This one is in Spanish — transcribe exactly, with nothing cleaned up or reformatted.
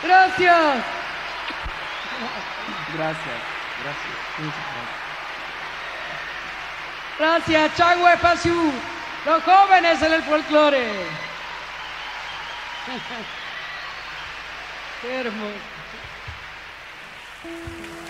Gracias. Gracias, gracias, muchas gracias. Gracias, Changwe Pasiu, los jóvenes en el folclore. Qué hermoso.